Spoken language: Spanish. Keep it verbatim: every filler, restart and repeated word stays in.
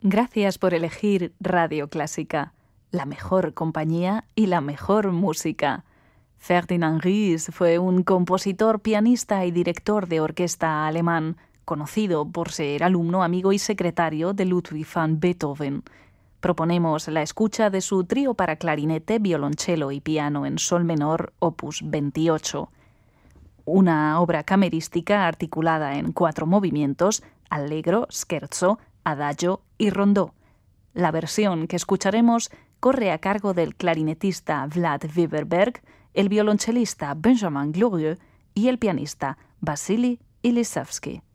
Gracias por elegir Radio Clásica, la mejor compañía y la mejor música. Ferdinand Ries fue un compositor, pianista y director de orquesta alemán, conocido por ser alumno, amigo y secretario de Ludwig van Beethoven. Proponemos la escucha de su trío para clarinete, violonchelo y piano en sol menor, opus veintiocho. Una obra camerística articulada en cuatro movimientos: allegro, scherzo, adagio y rondó. La versión que escucharemos corre a cargo del clarinetista Vlad Weberberg, el violonchelista Benjamin Glorieux y el pianista Vasily Ilisevsky.